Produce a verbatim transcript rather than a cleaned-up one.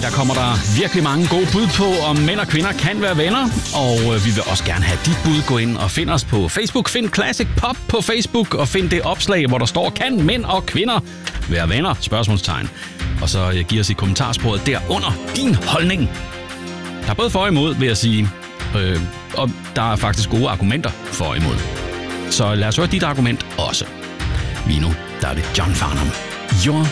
der kommer der virkelig mange gode bud på, om mænd og kvinder kan være venner. Og vi vil også gerne have dit bud. Gå ind og find os på Facebook. Find Classic Pop på Facebook og find det opslag, hvor der står, kan mænd og kvinder være venner? Spørgsmålstegn. Og så giv os i kommentarsporet derunder din holdning. Der er både for og imod, vil jeg sige. Øh, og der er faktisk gode argumenter for og imod. Så lad os høre dit argument også. Lige nu, der er det John Farnham. Your